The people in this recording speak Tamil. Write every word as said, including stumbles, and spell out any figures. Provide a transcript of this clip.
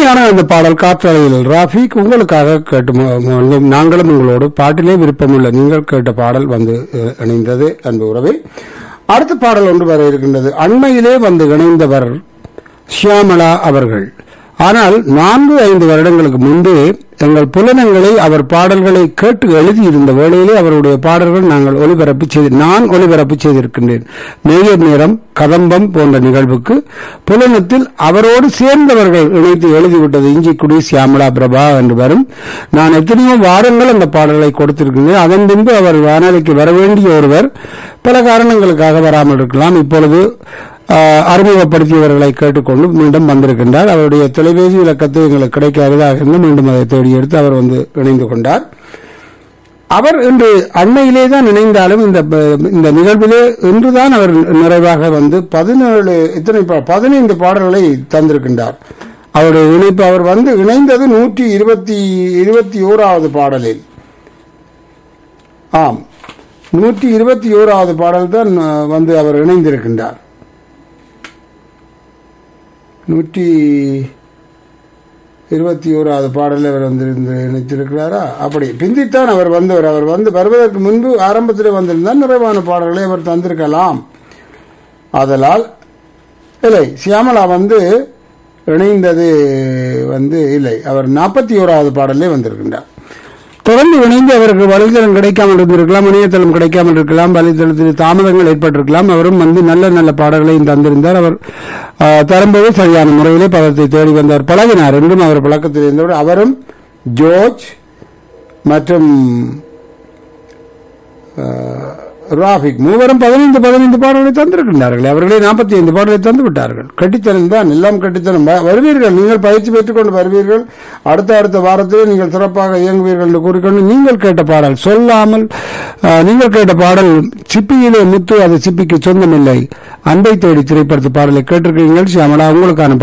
இனிமையான அந்த பாடல் காற்றாலையில் ராஃபிக் உங்களுக்காக கேட்டு ம- ம- நாங்களும் உங்களோடு பாட்டிலே விருப்பமுள்ள நீங்கள் கேட்ட பாடல் வந்து அஹ், இணைந்தது அன்பு உறவே. அடுத்த பாடல் ஒன்று வர இருக்கின்றது. அண்மையிலே வந்து இணைந்தவர் ஷியாமளா அவர்கள். ஆனால் நான்கு ஐந்து வருடங்களுக்கு முன்பே எங்கள் புலனங்களை அவர் பாடல்களை கேட்டு எழுதியிருந்த வேளையிலே அவருடைய பாடல்கள் நாங்கள் ஒலிபரப்பு செய்து நான் ஒலிபரப்பு செய்திருக்கின்றேன். நேயர் நேரம் கதம்பம் போன்ற நிகழ்வுக்கு புலனத்தில் அவரோடு சேர்ந்தவர்கள் இணைத்து எழுதிவிட்டது இஞ்சிக்குடி சியாமலா பிரபா என்று வரும். நான் எத்தனையோ வாரங்கள் அந்த பாடல்களை கொடுத்திருக்கின்றேன். அதன் பின்பு அவர் வானொலிக்கு வர வேண்டிய ஒருவர் பல காரணங்களுக்காக வராமல் இருக்கலாம். இப்பொழுது ஆஹ், அறிமுகப்படுத்தியவர்களை கேட்டுக்கொண்டு மீண்டும் வந்திருக்கின்றார். அவருடைய தொலைபேசி இலக்கத்தை எங்களுக்கு கிடைக்காததாக இருந்து மீண்டும் அதை தேடி எடுத்து அவர் வந்து இணைந்து கொண்டார். அவர் இன்று அண்மையிலே தான் இணைந்தாலும் இந்த இந்த நிகழ்விலே இன்றுதான் அவர் நிறைவாக வந்து பதினேழு இத்தனை பா- பதினைந்து பாடல்களை தந்திருக்கின்றார். அவருடைய இணைப்பு அவர் வந்து இணைந்தது நூற்றி இருபத்தி இருபத்தி ஓராவது பாடலில். ஆம், நூற்றி இருபத்தி ஓராவது பாடல் தான் அஹ், வந்து அவர் இணைந்திருக்கின்றார். நூற்றி இருபத்தி ஓராவது பாடலில் அவர் வந்து இருந்து இணைத்திருக்கிறாரா? அப்படி பிந்தித்தான் அவர் வந்தவர். அவர் வந்து வருவதற்கு முன்பு ஆரம்பத்தில் வந்திருந்தால் நிறைவான பாடல்களை அவர் தந்திருக்கலாம். ஆதலால் இல்லை, சியாமலா வந்து இணைந்தது வந்து இல்லை, அவர் நாற்பத்தி ஓராவது பாடலே வந்திருக்கின்றார். தொடர்ந்து இணைந்து அவருக்கு வலைதளம் கிடைக்காமல் இருந்திருக்கலாம், இணையதளம் கிடைக்காமல் இருக்கலாம், வலைதளத்தில் தாமதங்கள் ஏற்பட்டிருக்கலாம். அவரும் வந்து நல்ல நல்ல பாடல்களையும் தந்திருந்தார். அவர் ஆஹ், தரும்போது சரியான முறையிலே பதத்தை தேடி வந்தார், பழகினார். என்றும் அவர் பழக்கத்தில் இருந்தவர். அவரும் ஜோர்ஜ் மற்றும் ஆஹ், ராஃபிக் மூவரும் பதினைந்து பதினைந்து பாடல்களை தந்திருக்கின்றார்கள். அவர்களே நாற்பத்தி ஐந்து பாடல்களை தந்து விட்டார்கள். கட்டித்தனம் தான், எல்லாம் கட்டித்தனம். வ- வருவீர்கள், நீங்கள் பயிற்சி பெற்றுக் கொண்டு வருவீர்கள். அடுத்த அடுத்த வாரத்திலே நீங்கள் சிறப்பாக இயங்குவீர்கள் என்று கூறிக்கொண்டு நீங்கள் கேட்ட பாடல் சொல்லாமல் ஆஹ், நீங்கள் கேட்ட பாடல் சிப்பியிலே முத்து, அது சிப்பிக்கு சொந்தமில்லை, அன்பை தேடி திரைப்படத்து பாடலை கேட்டிருக்கிறீர்கள். சியாமலா, உங்களுக்கான